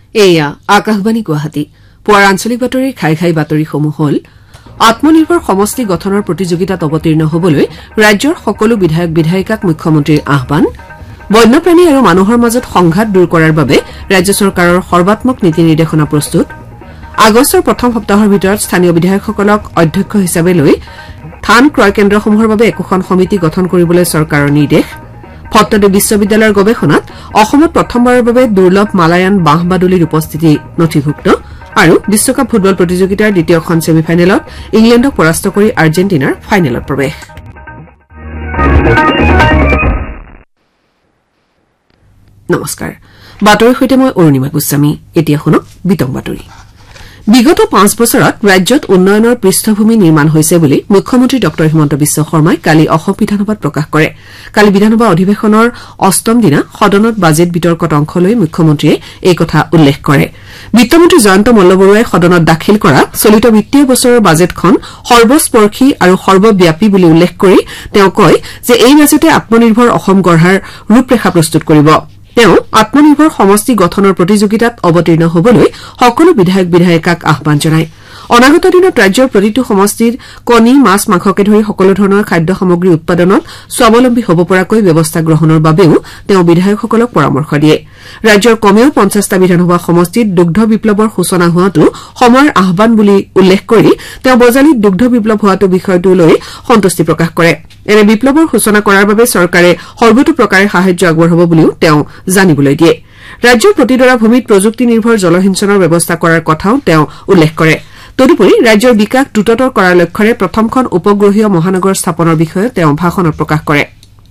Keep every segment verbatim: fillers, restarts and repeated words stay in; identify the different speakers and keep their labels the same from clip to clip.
Speaker 1: এয়া আকাশবাণী গুৱাহাটী পুৱাৰ আঞ্চলিক বাতৰিৰ খাই খাই বাতৰিসমূহ হল আত্মনিৰ্ভৰ সমষ্টি গঠনৰ প্ৰতিযোগিতাত অৱতীৰ্ণ হবলৈ ৰাজ্যৰ সকলো বিধায়ক বিধায়িকাক মুখ্যমন্ত্ৰীৰ আহ্বান বন্যপ্ৰাণী আৰু মানুহৰ মাজত সংঘাত দূৰ কৰাৰ বাবে ৰাজ্য চৰকাৰৰ সৰ্বাত্মক নীতি নিৰ্দেশনা প্ৰস্তুত আগষ্টৰ প্ৰথম সপ্তাহৰ ভিতৰত স্থানীয় বিধায়কসকলক অধ্যক্ষ হিচাপে লৈ ধান ক্ৰয় কেন্দ্ৰসমূহৰ বাবে একোখন সমিতি গঠন কৰিবলৈ চৰকাৰৰ নিৰ্দেশ ফট্টদেৱ বিশ্ববিদ্যালয়ৰ গৱেষণাত অসমত প্ৰথমবাৰৰ বাবে দুৰ্লভ মালায়ান বাঁহ বাদুলিৰ উপস্থিতি নথিভুক্ত আৰু বিশ্বকাপ ফুটবল প্ৰতিযোগিতাৰ দ্বিতীয়খন ছেমিফাইনেলত ইংলেণ্ডক পৰাস্ত কৰি আৰ্জেণ্টিনাৰ ফাইনেলত প্ৰৱেশ নমস্কাৰ বাতৰিৰ সৈতে মই অৰুণিমা গোস্বামী এতিয়া শুনক বিতং বাতৰি বিগত পাঁচ বছৰত ৰাজ্যত উন্নয়নৰ পৃষ্ঠভূমি নিৰ্মাণ হৈছে বুলি মুখ্যমন্ত্ৰী ড হিমন্ত বিশ্ব শৰ্মাই কালি অসম বিধানসভাত প্ৰকাশ কৰে কালি বিধানসভা অধিৱেশনৰ অষ্টম দিনা সদনত বাজেট বিতৰ্কত অংশ লৈ মুখ্যমন্ত্ৰীয়ে এই কথা উল্লেখ কৰে বিত্তমন্ত্ৰী জয়ন্ত মল্লবৰুৱাই সদনত দাখিল কৰা চলিত বিত্তীয় বছৰৰ বাজেটখন সৰ্বস্পৰ্শী আৰু সৰ্বব্যাপী বুলি উল্লেখ কৰি তেওঁ কয় যে এই বাজেটে আত্মনিৰ্ভৰ অসম গঢ়াৰ ৰূপৰেখা প্ৰস্তুত কৰিব তেওঁ আত্মনিৰ্ভৰ সমষ্টি গঠনৰ প্ৰতিযোগিতাত অৱতীৰ্ণ হবলৈ সকলো বিধায়ক বিধায়িকাক আহ্বান জনায় অনাগত দিনত ৰাজ্যৰ প্ৰতিটো সমষ্টিৰ কণী মাছ মাংসকে ধৰি সকলো ধৰণৰ খাদ্য সামগ্ৰী উৎপাদনত স্বাৱলম্বী হ'ব পৰাকৈ ব্যৱস্থা গ্ৰহণৰ বাবেও তেওঁ বিধায়কসকলক পৰামৰ্শ দিয়ে ৰাজ্যৰ কমেও পঞ্চাশটা বিধানসভা সমষ্টিত দুগ্ধ বিপ্লৱৰ সূচনা হোৱাটো সময়ৰ আহ্বান বুলি উল্লেখ কৰি তেওঁ বজালীত দুগ্ধ বিপ্লৱ হোৱাটো বিষয়টো লৈ সন্তুষ্টি প্ৰকাশ কৰে এনে বিপ্লৱৰ সূচনা কৰাৰ বাবে চৰকাৰে সৰ্বতো প্ৰকাৰে সাহায্য আগবঢ়াব বুলিও তেওঁ জানিবলৈ দিয়ে ৰাজ্যৰ প্ৰতিডৰা ভূমিত প্ৰযুক্তি নিৰ্ভৰ জলসিঞ্চনৰ ব্যৱস্থা কৰাৰ কথাও তেওঁ উল্লেখ কৰে তদুপৰি ৰাজ্যৰ বিকাশ দ্ৰুততৰ কৰাৰ লক্ষ্যৰে প্ৰথমখন উপগ্ৰহীয় মহানগৰ স্থাপনৰ বিষয়ে তেওঁ ভাষণত প্ৰকাশ কৰে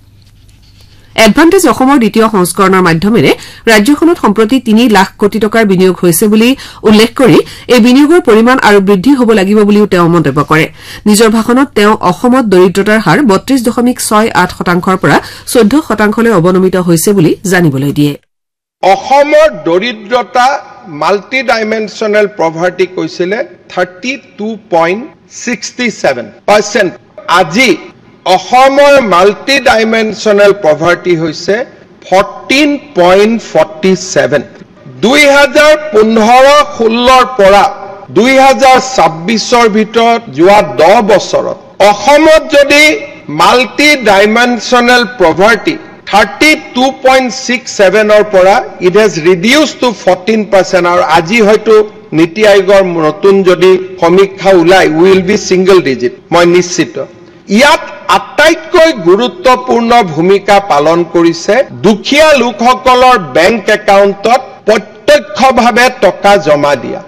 Speaker 1: এডভান্টেজ অসমৰ দ্বিতীয় সংস্কৰণৰ মাধ্যমেৰে ৰাজ্যখনত সম্প্ৰতি তিনি লাখ কোটি টকাৰ বিনিয়োগ হৈছে বুলি উল্লেখ কৰি এই বিনিয়োগৰ পৰিমাণ আৰু বৃদ্ধি হ'ব লাগিব বুলিও তেওঁ মন্তব্য কৰে নিজৰ ভাষণত তেওঁ অসমত দৰিদ্ৰতাৰ হাৰ বত্ৰিশ দশমিক ছয় আঠ শতাংশৰ পৰা চৈধ্য শতাংশলৈ অৱনমিত হৈছে বুলি জানিবলৈ দিয়ে
Speaker 2: অসমৰ দৰিদ্ৰতা মাল্টি ডাইমেনশ্যনেল পভাৰ্টি কৈছিলে thirty two point sixty seven percent আজি অসমৰ মাল্টি ডাইমেনশ্যনেল পভাৰ্টি হৈছে ফৰ্টিন পইণ্ট ফৰ্টি ছেভেন দুই হাজাৰ পোন্ধৰ ষোল্লৰ পৰা দুই হাজাৰ ছাব্বিছৰ ভিতৰত যোৱা দহ বছৰত অসমত যদি multi dimensional poverty thirty two point six ছেভেনৰ পৰা it has reduce two fourteen percent আৰু আজি হয়তো নীতি আয়োগৰ নতুন যদি সমীক্ষা ওলাই উইল বি ছিংগল ডিজিট মই নিশ্চিত ইয়াত আটাইতকৈ গুৰুত্বপূৰ্ণ ভূমিকা পালন কৰিছে দুখীয়া লোকসকলৰ বেংক একাউণ্টত প্ৰত্যক্ষভাৱে টকা জমা দিয়া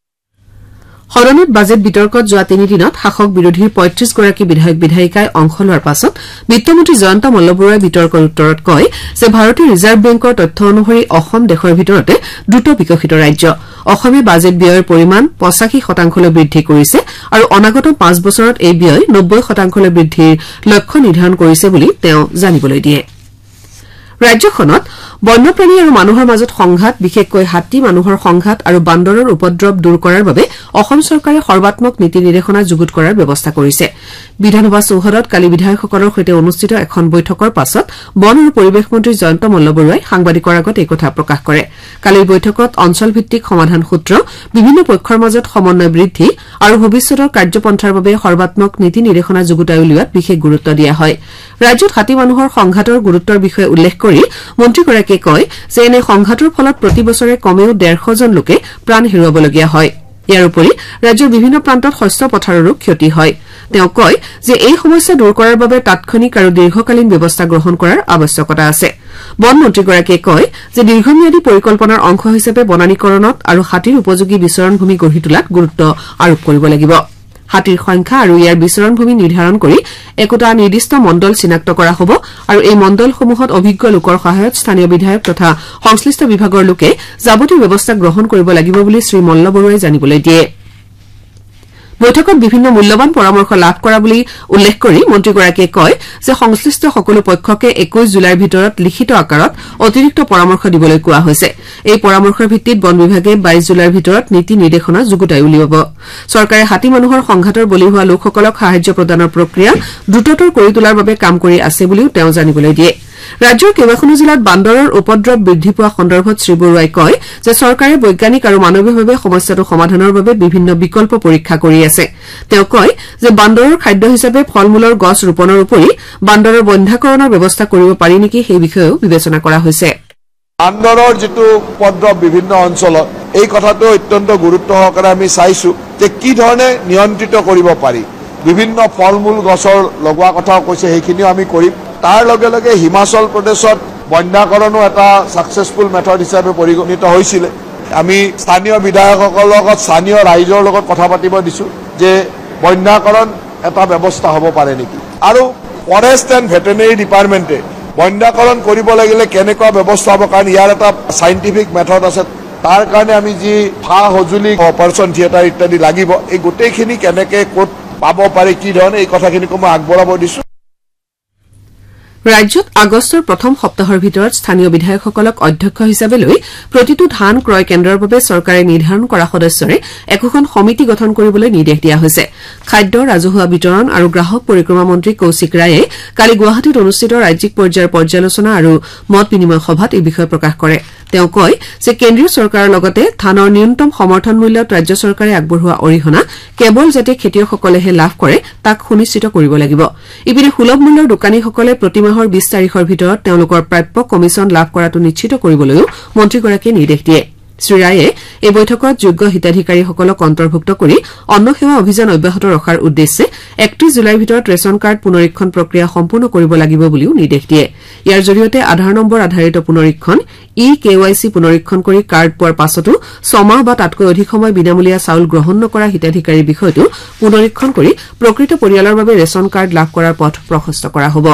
Speaker 1: সদনত বাজেট বিতৰ্কত যোৱা তিনিদিনত শাসক বিৰোধীৰ পঁয়ত্ৰিশ গৰাকী বিধায়ক বিধায়িকাই অংশ লোৱাৰ পাছত বিত্তমন্ত্ৰী জয়ন্ত মল্লবৰুৱাই বিতৰ্কৰ উত্তৰত কয় যে ভাৰতীয় ৰিজাৰ্ভ বেংকৰ তথ্য অনুসৰি অসম দেশৰ ভিতৰতে দ্ৰুত বিকশিত ৰাজ্য অসমে বাজেট ব্যয়ৰ পৰিমাণ পঁচাশী শতাংশলৈ বৃদ্ধি কৰিছে আৰু অনাগত পাঁচ বছৰত এই ব্যয় নব্বৈ শতাংশলৈ বৃদ্ধিৰ লক্ষ্য নিৰ্ধাৰণ কৰিছে বুলি তেওঁ জানিবলৈ দিয়ে ৰাজ্যখনত বন্যপ্ৰাণী আৰু মানুহৰ মাজত সংঘাত বিশেষকৈ হাতী মানুহৰ সংঘাত আৰু বান্দৰৰ উপদ্ৰৱ দূৰ কৰাৰ বাবে অসম চৰকাৰে সৰ্বাত্মক নীতি নিৰ্দেশনা যুগুত কৰাৰ ব্যৱস্থা কৰিছে বিধানসভা চৌহদত কালি বিধায়কসকলৰ সৈতে অনুষ্ঠিত এখন বৈঠকৰ পাছত বন আৰু পৰিৱেশ মন্ত্ৰী জয়ন্ত মল্লবৰুৱাই সাংবাদিকৰ আগত এই কথা প্ৰকাশ কৰে কালিৰ বৈঠকত অঞ্চলভিত্তিক সমাধান সূত্ৰ বিভিন্ন পক্ষৰ মাজত সমন্বয় বৃদ্ধি আৰু ভৱিষ্যতৰ কাৰ্যপন্থাৰ বাবে সৰ্বাত্মক নীতি নিৰ্দেশনা যুগুতাই উলিওৱাত বিশেষ গুৰুত্ব দিয়া হয় ৰাজ্যত হাতী মানুহৰ সংঘাতৰ গুৰুত্বৰ বিষয়ে উল্লেখ কৰি মন্ত্ৰীগৰাকীয়ে কয় যে এনে সংঘাতৰ ফলত প্ৰতি বছৰে কমেও ডেৰশজন লোকে প্ৰাণ হেৰুৱাবলগীয়া হয় ইয়াৰ উপৰি ৰাজ্যৰ বিভিন্ন প্ৰান্তত শস্য পথাৰৰো ক্ষতি হয় তেওঁ কয় যে এই সমস্যা দূৰ কৰাৰ বাবে তাৎক্ষণিক আৰু দীৰ্ঘকালীন ব্যৱস্থা গ্ৰহণ কৰাৰ আৱশ্যকতা আছে বন মন্ত্ৰীগৰাকীয়ে কয় যে দীৰ্ঘম্যাদী পৰিকল্পনাৰ অংশ হিচাপে বনানীকৰণত আৰু হাতীৰ উপযোগী বিচৰণ ভূমি গঢ়ি তোলাত গুৰুত্ব আৰোপ কৰিব লাগিব হাতীৰ সংখ্যা আৰু ইয়াৰ বিচৰণ ভূমি নিৰ্ধাৰণ কৰি একোটা নিৰ্দিষ্ট মণ্ডল চিনাক্ত কৰা হ'ব আৰু এই মণ্ডলসমূহত অভিজ্ঞ লোকৰ সহায়ত স্থানীয় বিধায়ক তথা সংশ্লিষ্ট বিভাগৰ লোকে যাৱতীয় ব্যৱস্থা গ্ৰহণ কৰিব লাগিব বুলি শ্ৰী মল্লবৰুৱাই জানিবলৈ দিয়ে বৈঠকত বিভিন্ন মূল্যৱান পৰামৰ্শ লাভ কৰা বুলি উল্লেখ কৰি মন্ত্ৰীগৰাকীয়ে কয় যে সংশ্লিষ্ট সকলো পক্ষকে একৈশ জুলাইৰ ভিতৰত লিখিত আকাৰত অতিৰিক্ত পৰামৰ্শ দিবলৈ কোৱা হৈছে এই পৰামৰ্শৰ ভিত্তিত বন বিভাগে বাইশ জুলাইৰ ভিতৰত নীতি নিৰ্দেশনা যুগুতাই উলিয়াব চৰকাৰে হাতী মানুহৰ সংঘাতৰ বলি হোৱা লোকসকলক সাহায্য প্ৰদানৰ প্ৰক্ৰিয়া দ্ৰুততৰ কৰি তোলাৰ বাবে কাম কৰি আছে বুলিও তেওঁ জানিবলৈ দিয়ে ৰাজ্যৰ কেইবাখনো জিলাত বান্দৰৰ উপদ্ৰৱ বৃদ্ধি পোৱা সন্দৰ্ভত শ্ৰীবৰুৱাই কয় যে চৰকাৰে বৈজ্ঞানিক আৰু মানৱীয়ভাৱে সমস্যাটো সমাধানৰ বাবে বিভিন্ন বিকল্প পৰীক্ষা কৰি আছে তেওঁ কয় যে বান্দৰৰ খাদ্য হিচাপে ফলমূলৰ গছ ৰোপণৰ উপৰি বান্দৰৰ বন্ধ্যাকৰণৰ ব্যৱস্থা কৰিব পাৰি নেকি সেই বিষয়েও বিবেচনা কৰা হৈছে
Speaker 3: বান্দৰৰ যেটো উপদ্ৰৱ বিভিন্ন অঞ্চলত এই কথাটো অত্যন্ত গুৰুত্ব সহকাৰে আমি চাইছো যে কি ধৰণে নিয়ন্ত্ৰিত কৰিব পাৰি বিভিন্ন ফলমূল গছৰ লগোৱা কথাও কৈছে সেইখিনিও আমি কৰিম তাৰ লগে লগে হিমাচল প্ৰদেশত বন্ধ্যাকৰণো এটা সাকসেসফুল মেথড হিচাপে পৰিগণিত হৈছিল আমি স্থানীয় বিধায়কসকলৰ লগত স্থানীয় ৰাইজৰ লগত কথা পাতিব দিছো যে বন্ধ্যাকৰণ এটা ব্যৱস্থা হ'ব পাৰে নেকি আৰু ফৰেষ্ট এণ্ড ভেটেনেৰি ডিপাৰ্টমেণ্টে বন্ধ্যাকৰণ কৰিব লাগিলে কেনেকুৱা ব্যৱস্থা হ'ব কাৰণ ইয়াৰ এটা সাইন্টিফিক মেথড আছে তাৰ কাৰণে আমি যি ফা হজুলি অপাৰেশ্যন থিয়েটাৰ ইত্যাদি লাগিব এই গোটেইখিনি কেনেকৈ ক'ত পাব পাৰি কি ধৰণে এই কথাখিনিক মই আগবঢ়াব দিছো
Speaker 1: ৰাজ্যত আগষ্টৰ প্ৰথম সপ্তাহৰ ভিতৰত স্থানীয় বিধায়কসকলক অধ্যক্ষ হিচাপে লৈ প্ৰতিটো ধান ক্ৰয় কেন্দ্ৰৰ বাবে চৰকাৰে নিৰ্ধাৰণ কৰা সদস্যৰে একোখন সমিতি গঠন কৰিবলৈ নিৰ্দেশ দিয়া হৈছে খাদ্য ৰাজহুৱা বিতৰণ আৰু গ্ৰাহক পৰিক্ৰমা মন্ত্ৰী কৌশিক ৰায়ে কালি গুৱাহাটীত অনুষ্ঠিত ৰাজ্যিক পৰ্যায়ৰ পৰ্যালোচনা আৰু মত বিনিময় সভাত এই বিষয়ে প্ৰকাশ কৰে তেওঁ কয় যে কেন্দ্ৰীয় চৰকাৰৰ লগতে ধানৰ ন্যূনতম সমৰ্থন মূল্যত ৰাজ্য চৰকাৰে আগবঢ়োৱা অৰিহণা কেৱল যাতে খেতিয়কসকলেহে লাভ কৰে তাক সুনিশ্চিত কৰিব লাগিব ইপিনে সুলভ মূল্যৰ দোকানীসকলে প্ৰতি মাহৰ বিশ তাৰিখৰ ভিতৰত তেওঁলোকৰ প্ৰাপ্য কমিছন লাভ কৰাটো নিশ্চিত কৰিবলৈও মন্ত্ৰীগৰাকীয়ে নিৰ্দেশ দিয়ে শ্ৰীৰায়ে এই বৈঠকত যোগ্য হিতাধিকাৰীসকলক অন্তৰ্ভুক্ত কৰি অন্ন সেৱা অভিযান অব্যাহত ৰখাৰ উদ্দেশ্যে একত্ৰিশ জুলাইৰ ভিতৰত ৰেচন কাৰ্ড পুনৰীক্ষণ প্ৰক্ৰিয়া সম্পূৰ্ণ কৰিব লাগিব বুলিও নিৰ্দেশ দিয়ে ইয়াৰ জৰিয়তে আধাৰ নম্বৰ আধাৰিত পুনৰীক্ষণ ই কেৱাইচি পুনৰীক্ষণ কৰি কাৰ্ড পোৱাৰ পাছতো ছমাহ বা তাতকৈ অধিক সময় বিনামূলীয়া চাউল গ্ৰহণ নকৰা হিতাধিকাৰীৰ বিষয়টো পুনৰীক্ষণ কৰি প্ৰকৃত পৰিয়ালৰ বাবে ৰেচন কাৰ্ড লাভ কৰাৰ পথ প্ৰশস্ত কৰা হ'ব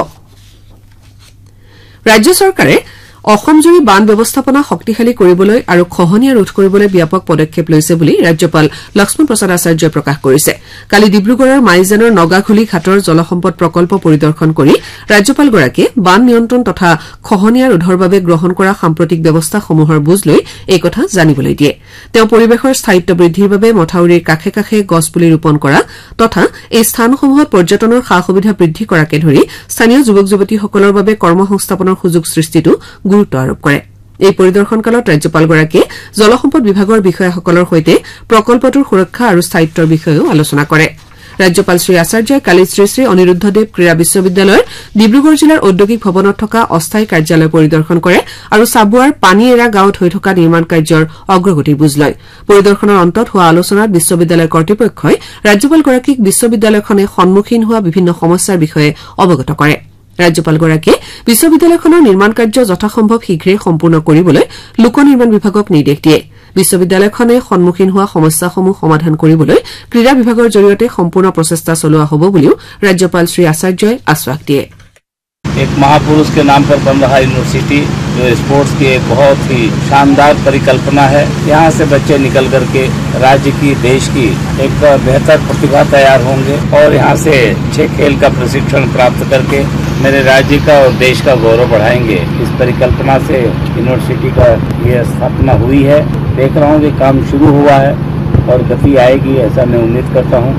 Speaker 1: ৰাজ্য চৰকাৰে অসমজুৰি বান ব্যৱস্থাপনা শক্তিশালী কৰিবলৈ আৰু খহনীয়া ৰোধ কৰিবলৈ ব্যাপক পদক্ষেপ লৈছে বুলি ৰাজ্যপাল লক্ষ্মণ প্ৰসাদ আচাৰ্যই প্ৰকাশ কৰিছে কালি ডিব্ৰুগড়ৰ মাইজানৰ নগাখুলি ঘাটৰ জলসম্পদ প্ৰকল্প পৰিদৰ্শন কৰি ৰাজ্যপালগৰাকীয়ে বান নিয়ন্ত্ৰণ তথা খহনীয়া ৰোধৰ বাবে গ্ৰহণ কৰা সাম্প্ৰতিক ব্যৱস্থাসমূহৰ বুজ লৈ এই কথা জানিবলৈ দিয়ে তেওঁ পৰিৱেশৰ স্থায়িত্ব বৃদ্ধিৰ বাবে মথাউৰিৰ কাষে কাষে গছপুলি ৰোপণ কৰা তথা এই স্থানসমূহত পৰ্যটনৰ সা সুবিধা বৃদ্ধি কৰাকে ধৰি স্থানীয় যুৱক যুৱতীসকলৰ বাবে কৰ্মসংস্থাপনৰ সুযোগ সৃষ্টিটো গুৰুত্ব আৰোপ কৰে এই পৰিদৰ্শনকালত ৰাজ্যপালগৰাকীয়ে জলসম্পদ বিভাগৰ বিষয়াসকলৰ সৈতে প্ৰকল্পটোৰ সুৰক্ষা আৰু স্থায়িত্বৰ বিষয়েও আলোচনা কৰে ৰাজ্যপাল শ্ৰী আচাৰ্যই কালি শ্ৰী শ্ৰী অনিৰুদ্ধদেৱ ক্ৰীড়া বিশ্ববিদ্যালয়ৰ ডিব্ৰুগড় জিলাৰ ঔদ্যোগিক ভৱনত থকা অস্থায়ী কাৰ্যালয় পৰিদৰ্শন কৰে আৰু চাবুৱাৰ পানী এৰা গাঁৱত হৈ থকা নিৰ্মাণ কাৰ্যৰ অগ্ৰগতিৰ বুজ লয় পৰিদৰ্শনৰ অন্তত হোৱা আলোচনাত বিশ্ববিদ্যালয় কৰ্তৃপক্ষই ৰাজ্যপালগৰাকীক বিশ্ববিদ্যালয়খনে সন্মুখীন হোৱা বিভিন্ন সমস্যাৰ বিষয়ে অৱগত কৰে ৰাজ্যপালগৰাকীয়ে বিশ্ববিদ্যালয়খনৰ নিৰ্মাণ কাৰ্য যথাসম্ভৱ শীঘ্ৰে সম্পূৰ্ণ কৰিবলৈ লোক নিৰ্মাণ বিভাগক নিৰ্দেশ দিয়ে বিশ্ববিদ্যালয়খনে সন্মুখীন হোৱা সমস্যাসমূহ সমাধান কৰিবলৈ ক্ৰীড়া বিভাগৰ জৰিয়তে সম্পূৰ্ণ প্ৰচেষ্টা চলোৱা হ'ব বুলিও ৰাজ্যপাল শ্ৰী আচাৰ্যই আশ্বাস দিয়ে
Speaker 4: एक महापुरुष के नाम पर बन रहा यूनिवर्सिटी जो स्पोर्ट्स की एक बहुत ही शानदार परिकल्पना है यहाँ से बच्चे निकल करके राज्य की देश की एक बेहतर प्रतिभा तैयार होंगे और यहाँ से अच्छे खेल का प्रशिक्षण प्राप्त करके मेरे राज्य का और देश का गौरव बढ़ाएंगे इस परिकल्पना से यूनिवर्सिटी का ये स्थापना हुई है देख रहा हूँ कि काम शुरू हुआ है और गति आएगी ऐसा मैं उम्मीद करता हूँ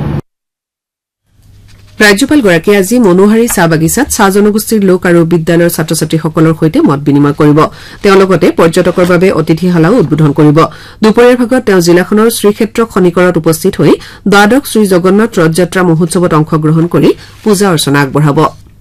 Speaker 1: ৰাজ্যপালগৰাকীয়ে আজি মনোহাৰী চাহ বাগিচাত চাহ জনগোষ্ঠীৰ লোক আৰু বিদ্যালয়ৰ ছাত্ৰ ছাত্ৰীসকলৰ সৈতে মত বিনিময় কৰিব তেওঁ লগতে পৰ্যটকৰ বাবে অতিথিশালাও উদ্বোধন কৰিব দুপৰীয়াৰ ভাগত তেওঁ জিলাখনৰ শ্ৰীক্ষেত্ৰ খনিকৰত উপস্থিত হৈ দ্বাদশ শ্ৰী জগন্নাথ ৰথযাত্ৰা মহোৎসৱত অংশগ্ৰহণ কৰি পূজা অৰ্চনা আগবঢ়াব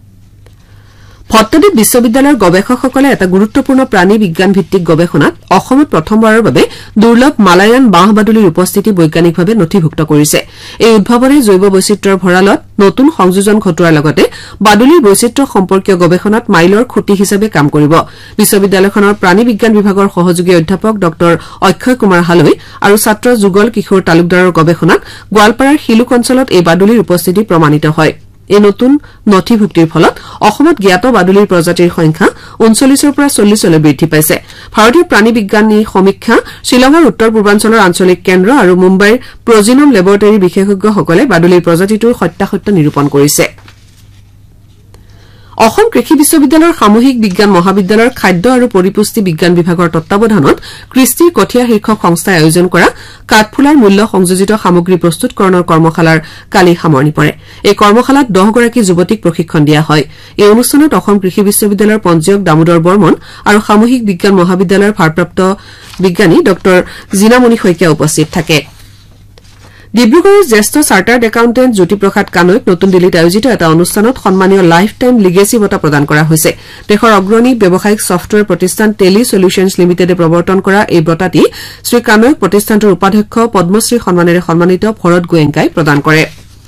Speaker 1: ভট্টদ্বীপ বিশ্ববিদ্যালয়ৰ গৱেষকসকলে এটা গুৰুত্বপূৰ্ণ প্ৰাণী বিজ্ঞান ভিত্তিক গৱেষণাত অসমত প্ৰথমবাৰৰ বাবে দুৰ্লভ মালায়ান বাঁহ বাদুলিৰ উপস্থিতি বৈজ্ঞানিকভাৱে নথিভুক্ত কৰিছে এই উদ্ভাৱনে জৈৱ বৈচিত্ৰ্যৰ ভঁৰালত নতুন সংযোজন ঘটোৱাৰ লগতে বাদুলিৰ বৈচিত্ৰ্য সম্পৰ্কীয় গৱেষণাত মাইলৰ খুঁটি হিচাপে কাম কৰিব বিশ্ববিদ্যালয়খনৰ প্ৰাণী বিজ্ঞান বিভাগৰ সহযোগী অধ্যাপক ড অক্ষয় কুমাৰ হালৈ আৰু ছাত্ৰ যুগল কিশোৰ তালুকদাৰৰ গৱেষণাত গোৱালপাৰাৰ শিলুক অঞ্চলত এই বাদুলিৰ উপস্থিতি প্ৰমাণিত হয় এই নতুন নথিভুক্তিৰ ফলত অসমত জ্ঞাত বাদুলিৰ প্ৰজাতিৰ সংখ্যা ঊনচল্লিছৰ পৰা চল্লিছলৈ বৃদ্ধি পাইছে ভাৰতীয় প্ৰাণী বিজ্ঞানী সমীক্ষা শিলঙৰ উত্তৰ পূৰ্বাঞ্চলৰ আঞ্চলিক কেন্দ্ৰ আৰু মুম্বাইৰ প্ৰজিনম লেবৰেটৰীৰ বিশেষজ্ঞসকলে বাদুলিৰ প্ৰজাতিটোৰ সত্যাসত্য নিৰূপণ কৰিছে অসম কৃষি বিশ্ববিদ্যালয়ৰ সামূহিক বিজ্ঞান মহাবিদ্যালয়ৰ খাদ্য আৰু পৰিপুষ্টি বিজ্ঞান বিভাগৰ তত্বাৱধানত কৃষ্টিৰ কঠীয়া শীৰ্ষক সংস্থাই আয়োজন কৰা কাঠফুলাৰ মূল্য সংযোজিত সামগ্ৰী প্ৰস্তুতকৰণৰ কৰ্মশালাৰ কালি সামৰণি পৰে এই কৰ্মশালাত দহগৰাকী যুৱতীক প্ৰশিক্ষণ দিয়া হয় এই অনুষ্ঠানত অসম কৃষি বিশ্ববিদ্যালয়ৰ পঞ্জীয়ক দামোদৰ বৰ্মন আৰু সামূহিক বিজ্ঞান মহাবিদ্যালয়ৰ ভাৰপ্ৰাপ্ত বিজ্ঞানী ড জিনামণি শইকীয়া উপস্থিত থাকে ডিব্ৰুগড়ৰ জ্যেষ্ঠ চাৰ্টাৰ্ড একাউণ্টেণ্ট জ্যোতিপ্ৰসাদ কানৈক নতুন দিল্লীত আয়োজিত এটা অনুষ্ঠানত সন্মানীয় লাইফ টাইম লিগেচি বঁটা প্ৰদান কৰা হৈছে দেশৰ অগ্ৰণী ব্যৱসায়িক ছফটৱেৰ প্ৰতিষ্ঠান টেলি সলিউশ্যনছ লিমিটেডে প্ৰৱৰ্তন কৰা এই বঁটাটি শ্ৰী কানৈক প্ৰতিষ্ঠানটোৰ উপাধ্যক্ষ পদ্মশ্ৰী সন্মানেৰে সন্মানিত ভৰত গোৱেংকাই প্ৰদান কৰে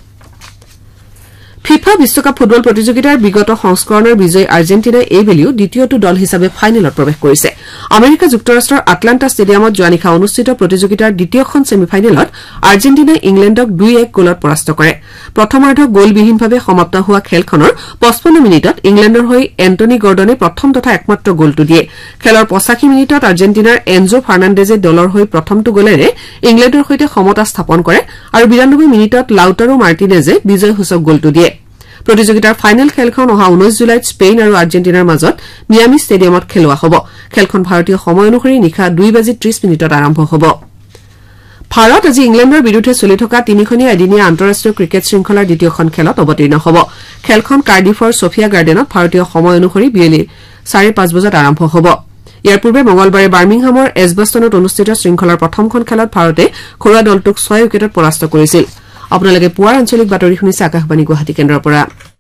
Speaker 1: ফিফা বিশ্বকাপ ফুটবল প্ৰতিযোগিতাৰ বিগত সংস্কৰণৰ বিজয়ী আৰ্জেণ্টিনাই এইবেলিও দ্বিতীয়টো দল হিচাপে ফাইনেলত প্ৰৱেশ কৰিছে আমেৰিকা যুক্তৰাষ্ট্ৰৰ আটলাণ্টা ষ্টেডিয়ামত যোৱা নিশা অনুষ্ঠিত প্ৰতিযোগিতাৰ দ্বিতীয়খন ছেমিফাইনেলত আৰ্জেণ্টিনাই ইংলেণ্ডক দুই এক গলত পৰাস্ত কৰে প্ৰথমাৰ্ধ গলবিহীনভাৱে সমাপ্ত হোৱা খেলখনৰ পঁচপন্ন মিনিটত ইংলেণ্ডৰ হৈ এণ্টনি গৰ্ডনে প্ৰথম তথা একমাত্ৰ গলটো দিয়ে খেলৰ পঁচাশী মিনিটত আৰ্জেণ্টিনাৰ এনজো ফাৰ্ণাণ্ডেজে দলৰ হৈ প্ৰথমটো গলেৰে ইংলেণ্ডৰ সৈতে সমতা স্থাপন কৰে আৰু বিৰানব্বৈ মিনিটত লাউটাৰো মাৰ্টিনেজে বিজয়সূচক গলটো দিয়ে প্ৰতিযোগিতাৰ ফাইনেল খেলখন অহা ঊনৈশ জুলাইত স্পেইন আৰু আৰ্জেণ্টিনাৰ মাজত মিয়ামি ষ্টেডিয়ামত খেলোৱা হ'ব খেলখন ভাৰতীয় সময় অনুসৰি নিশা দুই বাজি ত্ৰিশ মিনিটত আৰম্ভ হ'ব ভাৰত আজি ইংলেণ্ডৰ বিৰুদ্ধে চলি থকা তিনিখনীয়া এদিনীয়া আন্তঃৰাষ্ট্ৰীয় ক্ৰিকেট শৃংখলাৰ দ্বিতীয়খন খেলত অৱতীৰ্ণ হ'ব খেলখন কাৰ্ডিফৰ ছফিয়া গাৰ্ডেনত ভাৰতীয় সময় অনুসৰি বিয়লি চাৰে পাঁচ বজাত আৰম্ভ হ'ব ইয়াৰ পূৰ্বে মঙলবাৰে বাৰ্মিংহামৰ এজবাষ্টনত অনুষ্ঠিত শৃংখলাৰ প্ৰথমখন খেলত ভাৰতে ঘৰুৱা দলটোক ছয় উইকেটত পৰাস্ত কৰিছিল আপোনালোকে পুৱাৰ আঞ্চলিক বাতৰি শুনিছে আকাশবাণী গুৱাহাটী কেন্দ্ৰৰ পৰা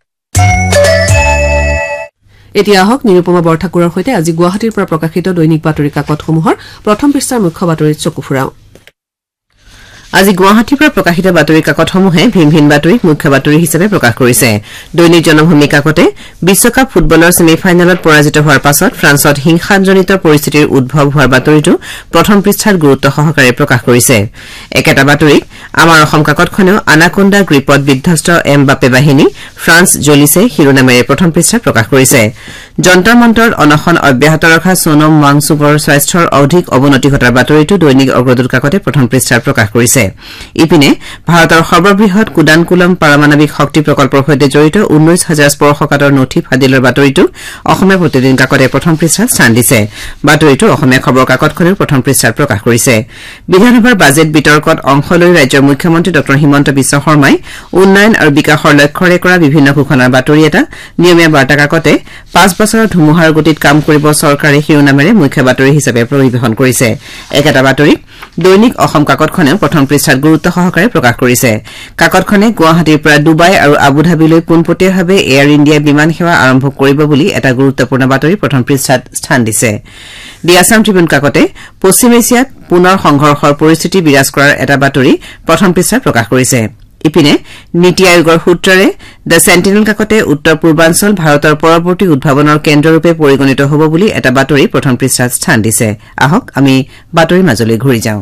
Speaker 1: এতিয়া আহক নিৰুপমা বৰঠাকুৰৰ সৈতে আজি গুৱাহাটীৰ পৰা প্ৰকাশিত দৈনিক বাতৰি কাকতসমূহৰ প্ৰথম পৃষ্ঠাৰ মুখ্য বাতৰিত চকু ফুৰাওঁ আজি গুৱাহাটীৰ পৰা প্ৰকাশিত বাতৰি কাকতসমূহে ভিন ভিন বাতৰিক মুখ্য বাতৰি হিচাপে প্ৰকাশ কৰিছে দৈনিক জনভূমি কাকতে বিশ্বকাপ ফুটবলৰ ছেমিফাইনেলত পৰাজিত হোৱাৰ পাছত ফ্ৰান্সত হিংসাজনিত পৰিস্থিতিৰ উদ্ভৱ হোৱাৰ বাতৰিটো প্ৰথম পৃষ্ঠাত গুৰুত্ব সহকাৰে প্ৰকাশ কৰিছে একেটা বাতৰিক আমাৰ অসম কাকতখনেও আনাকোণ্ডা গ্ৰীপত বিধ্বস্ত এমবাপে বাহিনী ফ্ৰান্স জ্বলিছে শিৰোনামেৰে প্ৰথম পৃষ্ঠাত প্ৰকাশ কৰিছে যন্তৰ মন্তৰত অনশন অব্যাহত ৰখা সোনম ৱাংচুকৰ স্বাস্থ্যৰ অধিক অৱনতি ঘটাৰ বাতৰিটো দৈনিক অগ্ৰদূত কাকতে প্ৰথম পৃষ্ঠাত প্ৰকাশ কৰিছে ইপিনে ভাৰতৰ সৰ্ববৃহৎ কুদানকুলম পাৰমাণৱিক শক্তি প্ৰকল্পৰ সৈতে জড়িত ঊনৈশ হাজাৰ স্পৰ্শকাতৰ নথি ফাদিলৰ বাতৰিটো অসমীয়া প্ৰতিদিন কাকতে প্ৰথম পৃষ্ঠাত স্থান দিছে বাতৰিটো অসমীয়া খবৰ কাকতখনেও প্ৰথম পৃষ্ঠাত প্ৰকাশ কৰিছে বিধানসভাৰ বাজেট বিতৰ্কত অংশ লৈ ৰাজ্যৰ মুখ্যমন্ত্ৰী ড হিমন্ত বিশ্ব শৰ্মাই উন্নয়ন আৰু বিকাশৰ লক্ষ্যৰে কৰা বিভিন্ন ঘোষণাৰ বাতৰি এটা নিয়মীয়া বাৰ্তা কাকতে পাঁচ বছৰৰ ধুমুহাৰ গতিত কাম কৰিব চৰকাৰে শিৰোনামেৰে মুখ্য বাতৰি হিচাপে পৰিৱেশন কৰিছে একেটা বাতৰি দৈনিক অসম কাকতখনেও প্ৰথম পৃষ্ঠাত গুৰুত্ব সহকাৰে প্ৰকাশ কৰিছে কাকতখনে গুৱাহাটীৰ পৰা ডুবাই আৰু আবুধাবিলৈ পোনপটীয়াভাৱে এয়াৰ ইণ্ডিয়া বিমান সেৱা আৰম্ভ কৰিব বুলি এটা গুৰুত্বপূৰ্ণ বাতৰি প্ৰথম পৃষ্ঠাত স্থান দিছে দি আছাম ট্ৰিবিউন কাকতে পশ্চিম এছিয়াত পুনৰ সংঘৰ্ষৰ পৰিস্থিতি বিৰাজ কৰাৰ এটা বাতৰি প্ৰথম পৃষ্ঠাত প্ৰকাশ কৰিছে ইপিনে নীতি আয়োগৰ সূত্ৰৰে দ্য চেণ্টিনেল কাকতে উত্তৰ পূৰ্বাঞ্চল ভাৰতৰ পৰৱৰ্তী উদ্ভাৱনৰ কেন্দ্ৰৰূপে পৰিগণিত হ'ব বুলি এটা বাতৰি প্ৰথম পৃষ্ঠাত স্থান দিছে আহক আমি বাতৰিৰ মাজলৈ ঘূৰি যাওঁ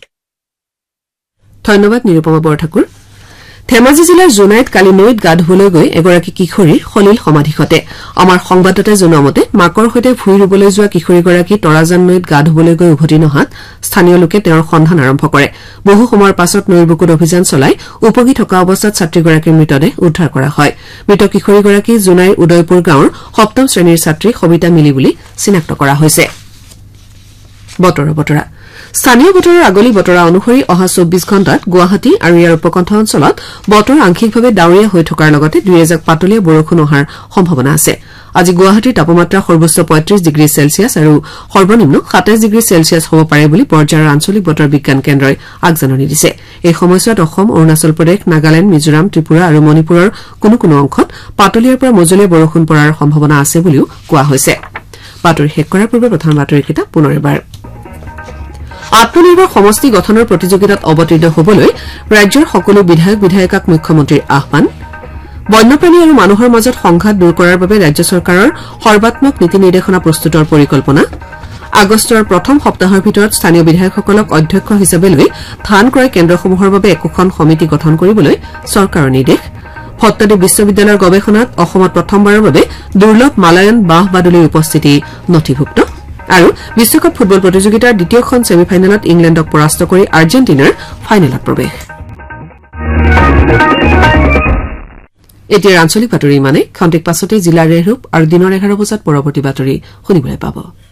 Speaker 1: ধন্যবাদ নিৰুপমা বৰঠাকুৰ ধেমাজি জিলাৰ জোনাইত কালি নৈত গা ধুবলৈ গৈ এগৰাকী কিশোৰীৰ সলিল সমাধি ঘটে আমাৰ সংবাদদাতাই জনোৱা মতে মাকৰ সৈতে ভূঁই ৰুবলৈ যোৱা কিশোৰীগৰাকী তৰাজান নৈত গা ধুবলৈ গৈ উভতি নহাত স্থানীয় লোকে তেওঁৰ সন্ধান আৰম্ভ কৰে বহু সময়ৰ পাছত নৈৰ বুকুত অভিযান চলাই উপগি থকা অৱস্থাত ছাত্ৰীগৰাকীৰ মৃতদেহ উদ্ধাৰ কৰা হয় মৃত কিশোৰীগৰাকী জোনাইৰ উদয়পুৰ গাঁৱৰ সপ্তম শ্ৰেণীৰ ছাত্ৰী সবিতা মিলি বুলি চিনাক্ত কৰা হৈছে বতৰৰ বতৰা স্থানীয় বতৰৰ আগলি বতৰা অনুসৰি অহা চৌব্বিছ ঘণ্টাত গুৱাহাটী আৰু ইয়াৰ উপকণ্ঠ অঞ্চলত বতৰ আংশিকভাৱে ডাৱৰীয়া হৈ থকাৰ লগতে দুই এজাক পাতলীয়া বৰষুণ অহাৰ সম্ভাৱনা আছে আজি গুৱাহাটীৰ তাপমাত্ৰা সৰ্বোচ্চ পঁয়ত্ৰিশ ডিগ্ৰী চেলছিয়াছ আৰু সৰ্বনিম্ন সাতাইশ ডিগ্ৰী চেলছিয়াছ হ'ব পাৰে বুলি পৰ্যায়ৰ আঞ্চলিক বতৰ বিজ্ঞান কেন্দ্ৰই আগজাননী দিছে এই সময়ছোৱাত অসম অৰুণাচল প্ৰদেশ নাগালেণ্ড মিজোৰাম ত্ৰিপুৰা আৰু মণিপুৰৰ কোনো কোনো অংশত পাতলীয়াৰ পৰা মজলীয়া বৰষুণ পৰাৰ সম্ভাৱনা আছে বুলিও কোৱা হৈছে বাতৰি শেষ কৰাৰ পূৰ্বে প্ৰধান বাতৰিকেইটা পুনৰ এবাৰ আত্মনিৰ্ভৰ সমষ্টি গঠনৰ প্ৰতিযোগিতাত অৱতীৰ্ণ হ'বলৈ ৰাজ্যৰ সকলো বিধায়ক বিধায়িকাক মুখ্যমন্ত্ৰীৰ আহ্বান বন্যপ্ৰাণী আৰু মানুহৰ মাজত সংঘাত দূৰ কৰাৰ বাবে ৰাজ্য চৰকাৰৰ সৰ্বাত্মক নীতি নিৰ্দেশনা প্ৰস্তুতৰ পৰিকল্পনা আগষ্টৰ প্ৰথম সপ্তাহৰ ভিতৰত স্থানীয় বিধায়কসকলক অধ্যক্ষ হিচাপে লৈ ধান ক্ৰয় কেন্দ্ৰসমূহৰ বাবে একোখন সমিতি গঠন কৰিবলৈ চৰকাৰৰ নিৰ্দেশ ভট্টদেৱ বিশ্ববিদ্যালয়ৰ গৱেষণাত অসমত প্ৰথমবাৰৰ বাবে দুৰ্লভ মালায়ন বাঁহ বাদুলিৰ উপস্থিতি নথিভুক্ত আৰু বিশ্বকাপ ফুটবল প্ৰতিযোগিতাৰ দ্বিতীয়খন ছেমিফাইনেলত ইংলেণ্ডক পৰাস্ত কৰি আৰ্জেণ্টিনাৰ ফাইনেলত প্ৰৱেশ এতিয়া আঞ্চলিক বাতৰি মানে খন্তেক পাছতে জিলাৰ ৰেহৰূপ আৰু দিনৰ এঘাৰ বজাত পৰৱৰ্তী বাতৰি শুনিবলৈ পাব।